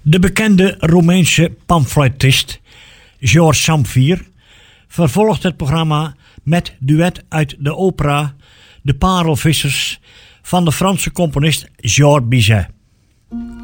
De bekende Roemeense pamfluitist George Zamfir vervolgt het programma met duet uit de opera De Parelvissers van de Franse componist Georges Bizet.